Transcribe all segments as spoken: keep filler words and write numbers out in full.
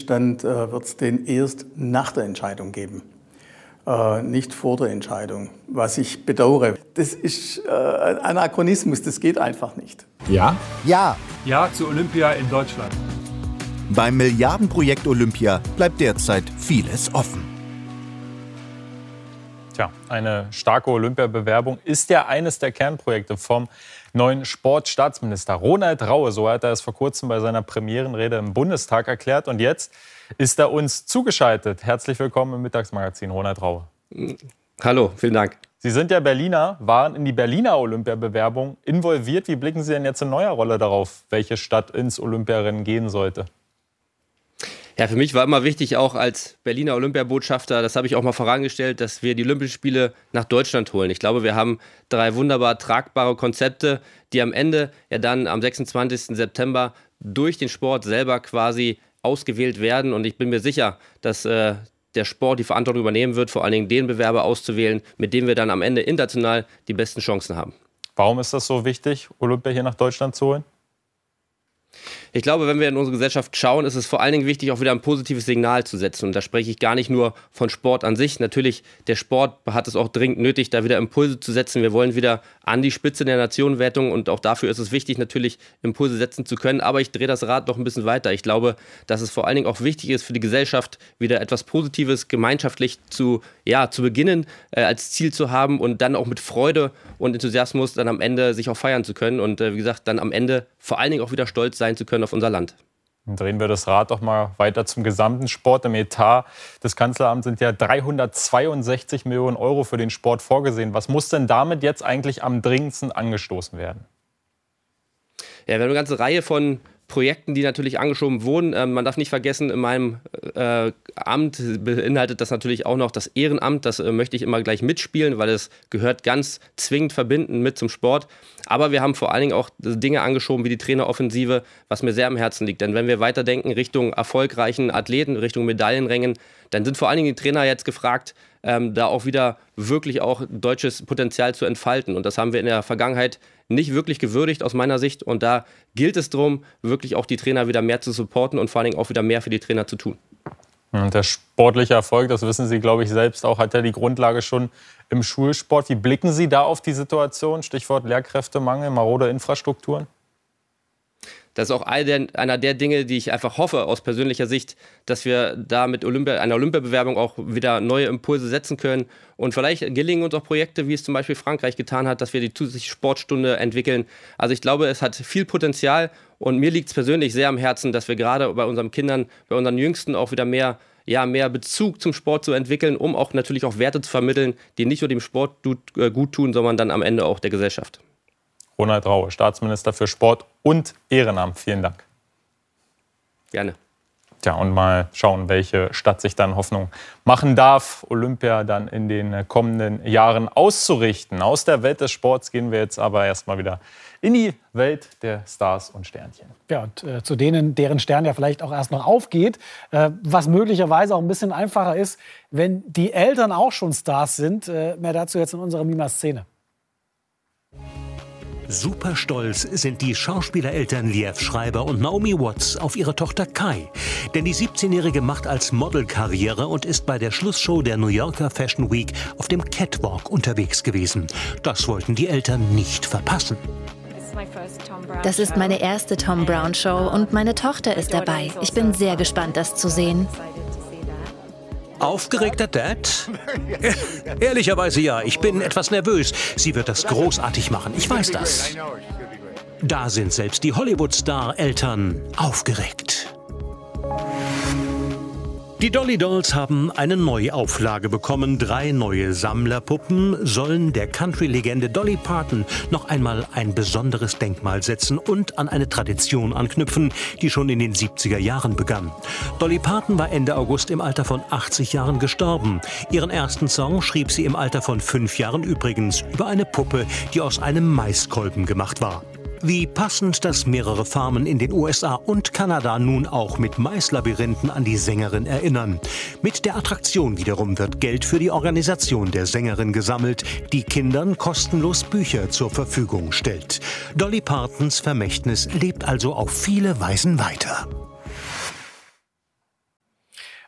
Umstand äh, wird es den erst nach der Entscheidung geben, äh, nicht vor der Entscheidung, was ich bedauere. Das ist äh, ein Anachronismus, das geht einfach nicht. Ja? Ja. Ja zu Olympia in Deutschland. Beim Milliardenprojekt Olympia bleibt derzeit vieles offen. Tja, eine starke Olympiabewerbung ist ja eines der Kernprojekte vom neuen Sportstaatsminister Ronald Raue. So hat er es vor kurzem bei seiner Premierenrede im Bundestag erklärt. Und jetzt ist er uns zugeschaltet. Herzlich willkommen im Mittagsmagazin, Ronald Raue. Hallo, vielen Dank. Sie sind ja Berliner, waren in die Berliner Olympiabewerbung involviert. Wie blicken Sie denn jetzt in neuer Rolle darauf, welche Stadt ins Olympiarennen gehen sollte? Ja, für mich war immer wichtig, auch als Berliner Olympiabotschafter, das habe ich auch mal vorangestellt, dass wir die Olympischen Spiele nach Deutschland holen. Ich glaube, wir haben drei wunderbar tragbare Konzepte, die am Ende ja dann am sechsundzwanzigsten September durch den Sport selber quasi ausgewählt werden. Und ich bin mir sicher, dass äh, der Sport die Verantwortung übernehmen wird, vor allen Dingen den Bewerber auszuwählen, mit dem wir dann am Ende international die besten Chancen haben. Warum ist das so wichtig, Olympia hier nach Deutschland zu holen? Ich glaube, wenn wir in unsere Gesellschaft schauen, ist es vor allen Dingen wichtig, auch wieder ein positives Signal zu setzen. Und da spreche ich gar nicht nur von Sport an sich. Natürlich, der Sport hat es auch dringend nötig, da wieder Impulse zu setzen. Wir wollen wieder an die Spitze der Nationenwertung und auch dafür ist es wichtig, natürlich Impulse setzen zu können. Aber ich drehe das Rad noch ein bisschen weiter. Ich glaube, dass es vor allen Dingen auch wichtig ist für die Gesellschaft, wieder etwas Positives gemeinschaftlich zu, ja, zu beginnen, äh, als Ziel zu haben und dann auch mit Freude und Enthusiasmus dann am Ende sich auch feiern zu können. Und äh, wie gesagt, dann am Ende vor allen Dingen auch wieder stolz sein zu können auf unser Land. Dann drehen wir das Rad doch mal weiter zum gesamten Sport. Im Etat des Kanzleramts sind ja dreihundertzweiundsechzig Millionen Euro für den Sport vorgesehen. Was muss denn damit jetzt eigentlich am dringendsten angestoßen werden? Ja, wir haben eine ganze Reihe von Projekten, die natürlich angeschoben wurden. Ähm, man darf nicht vergessen, in meinem äh, Amt beinhaltet das natürlich auch noch das Ehrenamt. Das äh, möchte ich immer gleich mitspielen, weil es gehört ganz zwingend verbinden mit zum Sport. Aber wir haben vor allen Dingen auch Dinge angeschoben wie die Traineroffensive, was mir sehr am Herzen liegt. Denn wenn wir weiterdenken Richtung erfolgreichen Athleten, Richtung Medaillenrängen, dann sind vor allen Dingen die Trainer jetzt gefragt, ähm, da auch wieder wirklich auch deutsches Potenzial zu entfalten. Und das haben wir in der Vergangenheit nicht wirklich gewürdigt aus meiner Sicht. Und da gilt es darum, wirklich auch die Trainer wieder mehr zu supporten und vor allen Dingen auch wieder mehr für die Trainer zu tun. Und der sportliche Erfolg, das wissen Sie, glaube ich, selbst auch, hat ja die Grundlage schon im Schulsport. Wie blicken Sie da auf die Situation? Stichwort Lehrkräftemangel, marode Infrastrukturen? Das ist auch einer der Dinge, die ich einfach hoffe aus persönlicher Sicht, dass wir da mit Olympia, einer Olympiabewerbung auch wieder neue Impulse setzen können. Und vielleicht gelingen uns auch Projekte, wie es zum Beispiel Frankreich getan hat, dass wir die zusätzliche Sportstunde entwickeln. Also ich glaube, es hat viel Potenzial und mir liegt es persönlich sehr am Herzen, dass wir gerade bei unseren Kindern, bei unseren Jüngsten auch wieder mehr, ja, mehr Bezug zum Sport zu entwickeln, um auch natürlich auch Werte zu vermitteln, die nicht nur dem Sport gut tun, sondern dann am Ende auch der Gesellschaft. Ronald Raue, Staatsminister für Sport und Ehrenamt. Vielen Dank. Gerne. Tja, und mal schauen, welche Stadt sich dann Hoffnung machen darf, Olympia dann in den kommenden Jahren auszurichten. Aus der Welt des Sports gehen wir jetzt aber erstmal wieder in die Welt der Stars und Sternchen. Ja, und äh, zu denen, deren Stern ja vielleicht auch erst noch aufgeht, äh, was möglicherweise auch ein bisschen einfacher ist, wenn die Eltern auch schon Stars sind. Äh, mehr dazu jetzt in unserer Mima-Szene. Super stolz sind die Schauspielereltern Liev Schreiber und Naomi Watts auf ihre Tochter Kai. Denn die siebzehnjährige macht als Model Karriere und ist bei der Schlussshow der New Yorker Fashion Week auf dem Catwalk unterwegs gewesen. Das wollten die Eltern nicht verpassen. Das ist meine erste Tom Brown Show und meine Tochter ist dabei. Ich bin sehr gespannt, das zu sehen. Aufgeregter Dad? Ehrlicherweise ja, ich bin etwas nervös. Sie wird das großartig machen, ich weiß das. Da sind selbst die Hollywood-Star-Eltern aufgeregt. Die Dolly Dolls haben eine Neuauflage bekommen. Drei neue Sammlerpuppen sollen der Country-Legende Dolly Parton noch einmal ein besonderes Denkmal setzen und an eine Tradition anknüpfen, die schon in den siebziger Jahren begann. Dolly Parton war Ende August im Alter von achtzig Jahren gestorben. Ihren ersten Song schrieb sie im Alter von fünf Jahren übrigens über eine Puppe, die aus einem Maiskolben gemacht war. Wie passend, dass mehrere Farmen in den U S A und Kanada nun auch mit Maislabyrinthen an die Sängerin erinnern. Mit der Attraktion wiederum wird Geld für die Organisation der Sängerin gesammelt, die Kindern kostenlos Bücher zur Verfügung stellt. Dolly Partons Vermächtnis lebt also auf viele Weisen weiter.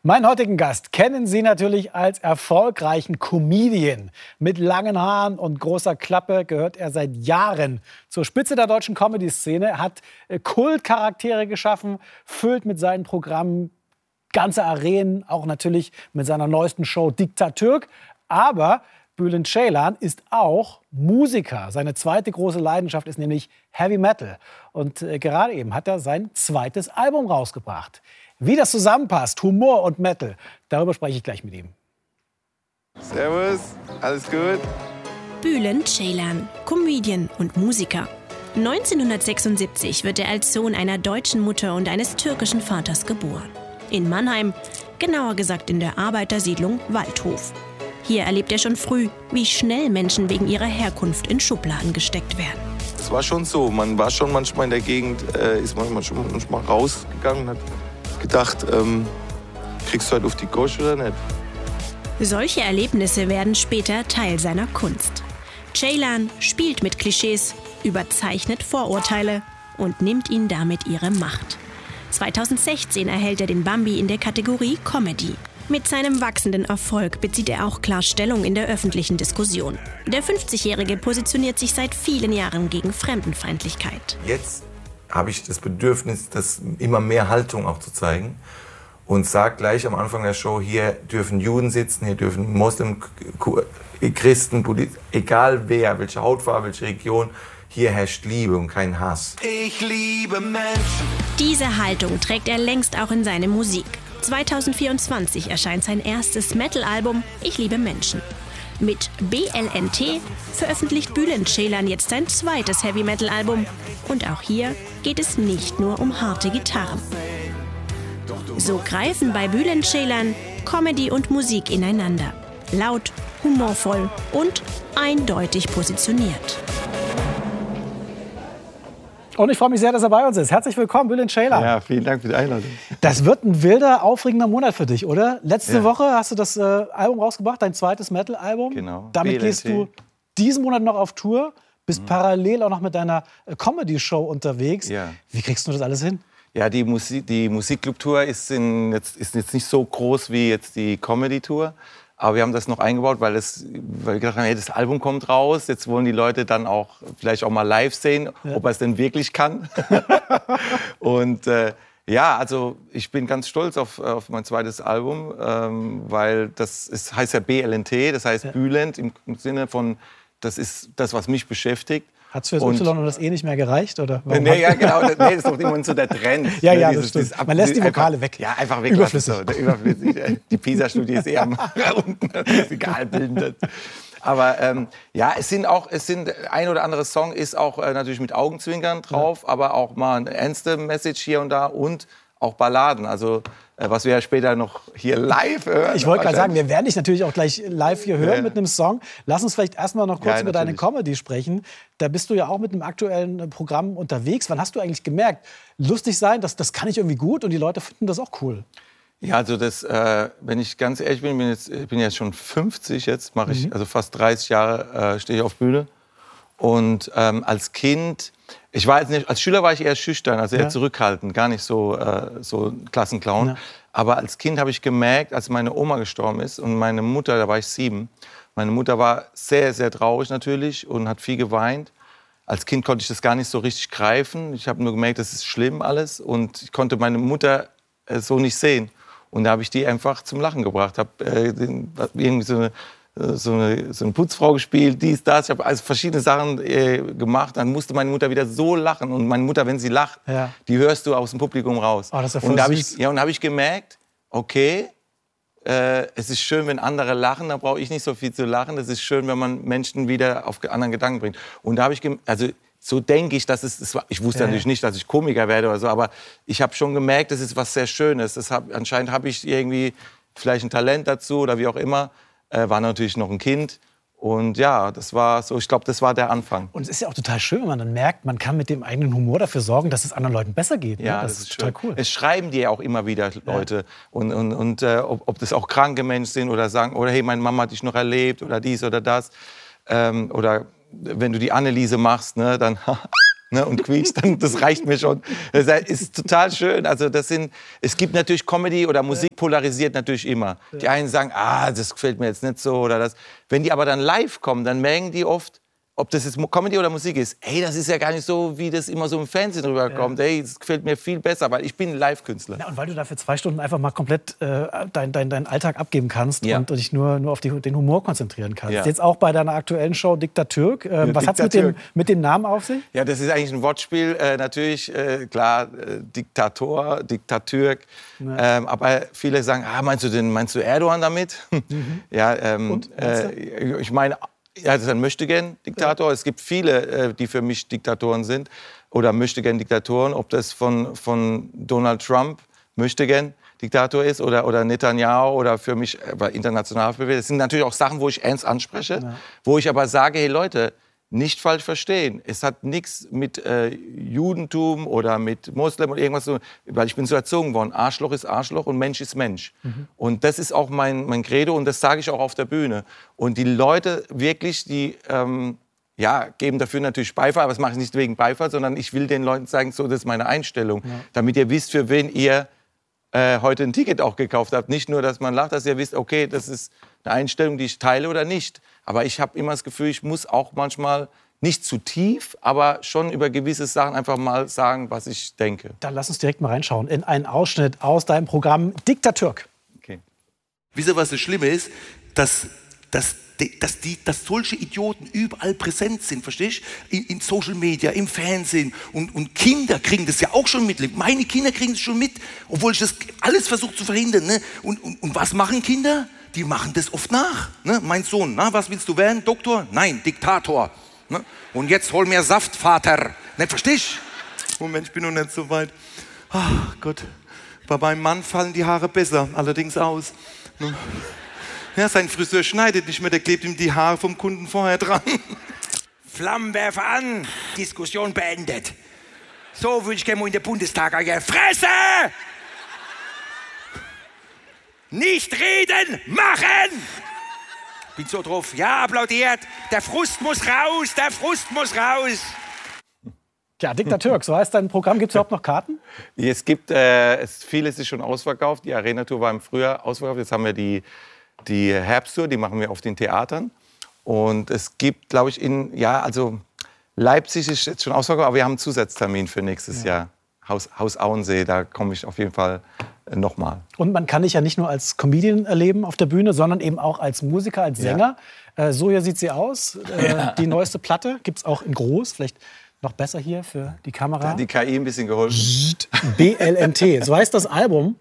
Meinen heutigen Gast kennen Sie natürlich als erfolgreichen Comedian. Mit langen Haaren und großer Klappe gehört er seit Jahren zur Spitze der deutschen Comedy-Szene, hat Kultcharaktere geschaffen, füllt mit seinen Programmen ganze Arenen, auch natürlich mit seiner neuesten Show Diktatürk. Aber Bülent Ceylan ist auch Musiker. Seine zweite große Leidenschaft ist nämlich Heavy Metal. Und äh, gerade eben hat er sein zweites Album rausgebracht. Wie das zusammenpasst, Humor und Metal, darüber spreche ich gleich mit ihm. Servus, alles gut? Bülent Ceylan, Comedian und Musiker. neunzehnhundertsechsundsiebzig wird er als Sohn einer deutschen Mutter und eines türkischen Vaters geboren. In Mannheim, genauer gesagt in der Arbeitersiedlung Waldhof. Hier erlebt er schon früh, wie schnell Menschen wegen ihrer Herkunft in Schubladen gesteckt werden. Es war schon so, man war schon manchmal in der Gegend, äh, ist manchmal schon manchmal rausgegangen und hat gedacht, ähm, kriegst du halt auf die Gosch oder nicht? Solche Erlebnisse werden später Teil seiner Kunst. Ceylan spielt mit Klischees, überzeichnet Vorurteile und nimmt ihnen damit ihre Macht. zweitausendsechzehn erhält er den Bambi in der Kategorie Comedy. Mit seinem wachsenden Erfolg bezieht er auch klar Stellung in der öffentlichen Diskussion. Der fünfzigjährige positioniert sich seit vielen Jahren gegen Fremdenfeindlichkeit. Jetzt habe ich das Bedürfnis, das immer mehr Haltung auch zu zeigen und sage gleich am Anfang der Show, hier dürfen Juden sitzen, hier dürfen Moslem, Christen, Buddhisten, egal wer, welche Hautfarbe, welche Region, hier herrscht Liebe und kein Hass. Ich liebe Menschen. Diese Haltung trägt er längst auch in seine Musik. zweitausendvierundzwanzig erscheint sein erstes Metal-Album Ich liebe Menschen. Mit B L N T veröffentlicht Bülent Ceylan jetzt sein zweites Heavy-Metal-Album. Und auch hier geht es nicht nur um harte Gitarren. So greifen bei Bülent Ceylan Comedy und Musik ineinander. Laut, humorvoll und eindeutig positioniert. Und ich freue mich sehr, dass er bei uns ist. Herzlich willkommen, Bülent Ceylan. Ja, vielen Dank für die Einladung. Das wird ein wilder, aufregender Monat für dich, oder? Letzte Ja. Woche hast du das äh, Album rausgebracht, dein zweites Metal-Album. Genau. Damit B L N T. gehst du diesen Monat noch auf Tour, bist mhm. parallel auch noch mit deiner äh, Comedy-Show unterwegs. Ja. Wie kriegst du das alles hin? Ja, die, Musik, die Musikclub-Tour ist, in, jetzt, ist jetzt nicht so groß wie jetzt die Comedy-Tour. Aber wir haben das noch eingebaut, weil, es, weil wir gedacht haben, hey, das Album kommt raus. Jetzt wollen die Leute dann auch vielleicht auch mal live sehen, ja. ob er es denn wirklich kann. Und äh, ja, also ich bin ganz stolz auf, auf mein zweites Album, ähm, weil das ist, heißt ja B L N T, das heißt ja. Bülent im, im Sinne von, das ist das, was mich beschäftigt. Hat es für das und, Y und das E nicht mehr gereicht? Oder nee, ja, genau. Nee, das ist doch immer so der Trend. ja, ja, dieses, das stimmt. Man lässt die Vokale einfach, weg. Ja, einfach weg. Überflüssig. So, überflüssig. Die PISA-Studie ist eher unten. Das ist egal bildend. Aber ähm, ja, es sind auch, es sind ein oder andere Song ist auch äh, natürlich mit Augenzwinkern drauf, ja. aber auch mal eine ernste Message hier und da und auch Balladen. Also äh, was wir ja später noch hier live hören. Ich wollte gerade sagen, wir werden dich natürlich auch gleich live hier hören ja. mit einem Song. Lass uns vielleicht erstmal noch kurz ja, über deine Comedy sprechen. Da bist du ja auch mit einem aktuellen Programm unterwegs. Wann hast du eigentlich gemerkt, lustig sein, das, das kann ich irgendwie gut und die Leute finden das auch cool? Ja, also das, äh, wenn ich ganz ehrlich bin, bin jetzt, ich bin jetzt schon fünfzig, jetzt mache ich, mhm. also fast dreißig Jahre äh, stehe ich auf Bühne. Und ähm, als Kind, ich war jetzt nicht, als Schüler war ich eher schüchtern, also eher ja. zurückhaltend, gar nicht so, äh, so Klassenclown. Ja. Aber als Kind habe ich gemerkt, als meine Oma gestorben ist und meine Mutter, da war ich sieben, meine Mutter war sehr, sehr traurig natürlich und hat viel geweint. Als Kind konnte ich das gar nicht so richtig greifen. Ich habe nur gemerkt, das ist schlimm alles und ich konnte meine Mutter äh, so nicht sehen. Und da habe ich die einfach zum Lachen gebracht, habe äh, irgendwie so eine So eine, so eine Putzfrau gespielt, dies, das. Ich habe also verschiedene Sachen äh, gemacht. Dann musste meine Mutter wieder so lachen. Und meine Mutter, wenn sie lacht, ja. die hörst du aus dem Publikum raus. Oh, das ist ja voll und da habe süß. ich, ja, und da habe ich gemerkt, okay, äh, es ist schön, wenn andere lachen. Da brauche ich nicht so viel zu lachen. Es ist schön, wenn man Menschen wieder auf anderen Gedanken bringt. Und da habe ich, also so denke ich, dass es, das war, ich wusste ja. natürlich nicht, dass ich Komiker werde oder so, aber ich habe schon gemerkt, das ist was sehr Schönes. Das hab, anscheinend habe ich irgendwie vielleicht ein Talent dazu oder wie auch immer. Äh, war natürlich noch ein Kind. Und ja, das war so, ich glaube, das war der Anfang. Und es ist ja auch total schön, wenn man dann merkt, man kann mit dem eigenen Humor dafür sorgen, dass es anderen Leuten besser geht. Ne? Ja, das, das ist total schön. Cool. Es schreiben dir auch immer wieder Leute. Ja. Und, und, und äh, ob, ob das auch kranke Menschen sind oder sagen, oder hey, meine Mama hat dich noch erlebt oder dies oder das. Ähm, oder wenn du die Anneliese machst, ne, dann ne, und quietscht, dann, das reicht mir schon. Das ist total schön. Also das sind, es gibt natürlich Comedy oder Musik polarisiert natürlich immer. Die einen sagen, ah, das gefällt mir jetzt nicht so oder das. Wenn die aber dann live kommen, dann merken die oft, ob das jetzt Comedy oder Musik ist, hey, das ist ja gar nicht so, wie das immer so im Fernsehen rüberkommt. Ja. Hey, das gefällt mir viel besser, weil ich bin ein Live-Künstler. Ja, und weil du dafür zwei Stunden einfach mal komplett äh, deinen dein, dein Alltag abgeben kannst ja. und, und dich nur, nur auf die, den Humor konzentrieren kannst. Ja. Jetzt auch bei deiner aktuellen Show Diktatürk. Äh, ja, was hat es mit dem, mit dem Namen auf sich? Ja, das ist eigentlich ein Wortspiel. Äh, natürlich, äh, klar, äh, Diktator, Diktatürk. Ja. Ähm, aber viele sagen, ah, meinst du, den, meinst du Erdogan damit? Mhm. Ja, ähm, und, äh, ich meine... Ja, das ist ein Möchtegern-Diktator. Ja. Es gibt viele, die für mich Diktatoren sind oder Möchtegern-Diktatoren. Ob das von, von Donald Trump Möchtegern-Diktator ist oder, oder Netanyahu oder für mich international. Das sind natürlich auch Sachen, wo ich ernst anspreche, ja. wo ich aber sage, hey Leute, nicht falsch verstehen. Es hat nichts mit äh, Judentum oder mit Moslem oder irgendwas zu tun, weil ich bin so erzogen worden. Arschloch ist Arschloch und Mensch ist Mensch. Mhm. Und das ist auch mein, mein Credo und das sage ich auch auf der Bühne. Und die Leute wirklich, die ähm, ja, geben dafür natürlich Beifall, aber das mache ich nicht wegen Beifall, sondern ich will den Leuten sagen, so, das ist meine Einstellung, ja. damit ihr wisst, für wen ihr äh, heute ein Ticket auch gekauft habt. Nicht nur, dass man lacht, dass ihr wisst, okay, das ist eine Einstellung, die ich teile oder nicht. Aber ich habe immer das Gefühl, ich muss auch manchmal nicht zu tief, aber schon über gewisse Sachen einfach mal sagen, was ich denke. Dann lass uns direkt mal reinschauen in einen Ausschnitt aus deinem Programm Diktatürk. Okay. Wisst ihr, was das Schlimme ist? Dass, dass, dass, die, dass solche Idioten überall präsent sind, verstehst du? In, in Social Media, im Fernsehen. Und, und Kinder kriegen das ja auch schon mit. Meine Kinder kriegen das schon mit, obwohl ich das alles versuche zu verhindern. Ne? Und, und, und was machen Kinder? Die machen das oft nach. Ne? Mein Sohn, na, was willst du werden? Doktor? Nein, Diktator. Ne? Und jetzt hol mir Saft, Vater. Ne, verstehst du? Moment, ich bin noch nicht so weit. Ach Gott, bei meinem Mann fallen die Haare besser, allerdings aus. Ne? Ja, sein Friseur schneidet nicht mehr, der klebt ihm die Haare vom Kunden vorher dran. Flammenwerfer an, Diskussion beendet. So würde ich gerne mal in den Bundestag gehen. Fresse! Nicht reden, machen! Bin so drauf, ja, applaudiert. Der Frust muss raus, der Frust muss raus. Ja, Diktatürk, so heißt dein Programm. Gibt es überhaupt noch Karten? Es gibt, äh, es, vieles ist schon ausverkauft. Die Arena-Tour war im Frühjahr ausverkauft. Jetzt haben wir die, die Herbsttour, die machen wir auf den Theatern. Und es gibt, glaube ich, in, ja, also Leipzig ist jetzt schon ausverkauft, aber wir haben einen Zusatztermin für nächstes ja. Jahr. Haus, Haus Auensee, da komme ich auf jeden Fall nochmal. Und man kann dich ja nicht nur als Comedian erleben auf der Bühne, sondern eben auch als Musiker, als Sänger. Ja. Äh, so hier sieht sie aus. Äh, ja. Die neueste Platte gibt es auch in groß, vielleicht noch besser hier für die Kamera. Da hat die K I ein bisschen geholfen. B L N T, so heißt das Album.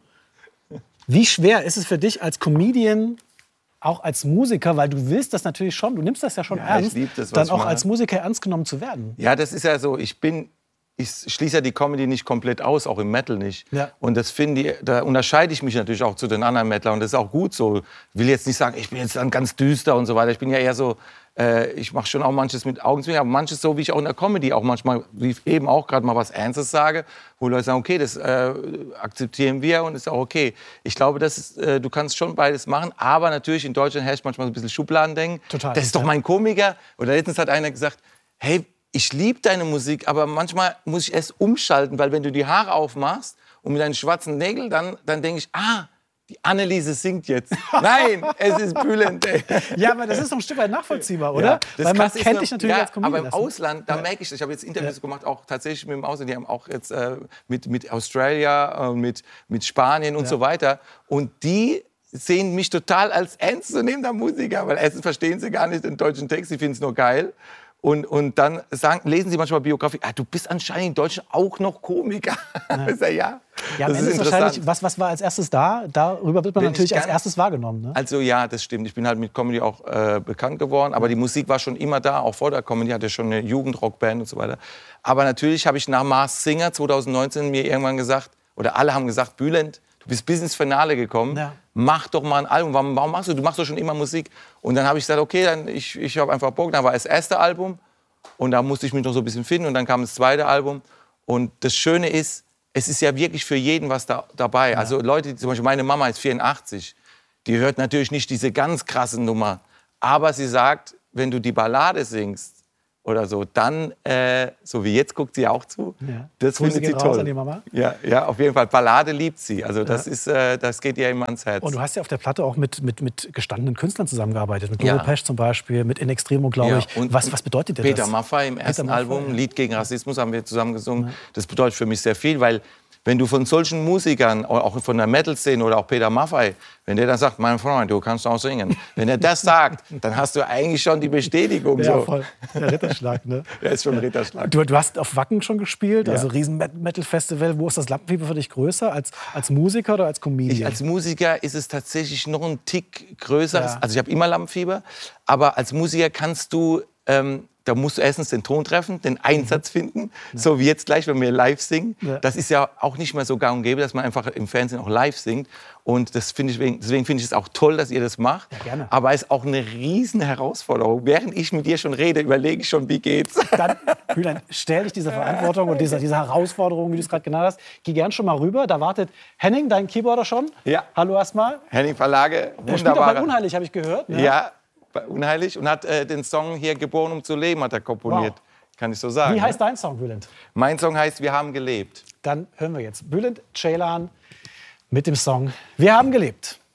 Wie schwer ist es für dich als Comedian, auch als Musiker, weil du willst das natürlich schon, du nimmst das ja schon ja, ernst, ich lieb das, dann auch als Musiker ernst genommen zu werden? Ja, das ist ja so, ich bin... Ich schließe ja die Comedy nicht komplett aus, auch im Metal nicht. Ja. Und das finde ich, da unterscheide ich mich natürlich auch zu den anderen Metalern. Und das ist auch gut so. Ich will jetzt nicht sagen, ich bin jetzt dann ganz düster und so weiter. Ich bin ja eher so, äh, ich mache schon auch manches mit Augenzwinkern, aber manches so, wie ich auch in der Comedy auch manchmal, wie eben auch gerade mal was Ernstes sage, wo Leute sagen, okay, das äh, akzeptieren wir und ist auch okay. Ich glaube, das ist, äh, du kannst schon beides machen, aber natürlich in Deutschland herrscht manchmal so ein bisschen Schubladendenken. Total. Das ist doch mein Komiker. Oder letztens hat einer gesagt, hey, ich liebe deine Musik, aber manchmal muss ich erst umschalten, weil wenn du die Haare aufmachst und mit deinen schwarzen Nägeln, dann, dann denke ich, ah, die Anneliese singt jetzt. Nein, es ist Bülent. Ja, aber das ist doch ein Stück weit nachvollziehbar, oder? Ja, weil man kennt dich natürlich ja, als Comedian. Aber im Ausland, da ja. merke ich das. Ich habe jetzt Interviews ja. gemacht, auch tatsächlich mit dem Ausland. Die haben auch jetzt äh, mit, mit Australia, äh, mit, mit Spanien und ja. so weiter. Und die sehen mich total als ernstzunehmender Musiker, weil erstens verstehen sie gar nicht den deutschen Text, sie finden es nur geil. Und, und dann sagen, lesen Sie manchmal Biografie, ah, du bist anscheinend in Deutschland auch noch Komiker. Ja, ja. ja das ist wahrscheinlich, was, was war als erstes da? Darüber wird man bin natürlich als erstes wahrgenommen. Ne? Also ja, das stimmt. Ich bin halt mit Comedy auch äh, bekannt geworden. Aber die Musik war schon immer da, auch vor der Comedy. Hatte schon eine Jugendrockband und so weiter. Aber natürlich habe ich nach Mars Singer zwanzig neunzehn mir irgendwann gesagt, oder alle haben gesagt, Bülent, du bist bis ins Finale gekommen, ja. mach doch mal ein Album. Warum, warum machst du? Du machst doch schon immer Musik. Und dann habe ich gesagt, okay, dann ich, ich habe einfach Bock. Dann war das erste Album und da musste ich mich noch so ein bisschen finden. Und dann kam das zweite Album. Und das Schöne ist, es ist ja wirklich für jeden was da, dabei. Ja. Also Leute, zum Beispiel meine Mama ist vierundachtzig, die hört natürlich nicht diese ganz krassen Nummer. Aber sie sagt, wenn du die Ballade singst, oder so, dann, äh, so wie jetzt, guckt sie auch zu. Ja. Das Grüße findet sie gehen raus toll. an die Mama. Ja, ja, auf jeden Fall. Ballade liebt sie. Also das, Ja. ist, äh, das geht ihr immer ans Herz. Und du hast ja auf der Platte auch mit, mit, mit gestandenen Künstlern zusammengearbeitet. Mit Ja. Doro Pesch zum Beispiel, mit In Extremo, glaube Ja, ich. und Was, was bedeutet dir Peter das? Maffay im ersten Maffay, Album, ja. Lied gegen Rassismus, haben wir zusammen gesungen. Ja. Das bedeutet für mich sehr viel, weil wenn du von solchen Musikern, auch von der Metal-Szene oder auch Peter Maffay, wenn der dann sagt, mein Freund, du kannst auch singen. Wenn er das sagt, dann hast du eigentlich schon die Bestätigung. Ja, so. voll. Der Ritterschlag, ne? Der ist schon ein Ritterschlag. Du, du hast auf Wacken schon gespielt, Ja. also Riesen-Metal-Festival. Wo ist das Lampenfieber für dich größer? Als, als Musiker oder als Comedian? Ich, als Musiker ist es tatsächlich noch ein Tick größer. Ja. Also ich habe immer Lampenfieber. Aber als Musiker kannst du, ähm, da musst du erstens den Ton treffen, den Einsatz finden. Ja. So wie jetzt gleich, wenn wir live singen. Ja. Das ist ja auch nicht mehr so gang und gäbe, dass man einfach im Fernsehen auch live singt. Und das finde ich, deswegen finde ich es auch toll, dass ihr das macht. Ja, gerne. Aber es ist auch eine riesen Herausforderung. Während ich mit dir schon rede, überlege ich schon, wie geht's. Dann, Bülent, stell dich dieser Verantwortung und dieser, dieser Herausforderung, wie du es gerade genannt hast. Geh gern schon mal rüber. Da wartet Henning, dein Keyboarder schon. Ja. Hallo erstmal. Henning Verlage, Der spielt auch bei Unheilig, habe ich gehört. Ne? Ja, bei Unheilig. Und hat äh, den Song hier Geboren, um zu leben, hat er komponiert. Wow. Kann ich so sagen. Wie heißt dein Song, Bülent? Mein Song heißt Wir haben gelebt. Dann hören wir jetzt Bülent Ceylan mit dem Song Wir haben gelebt.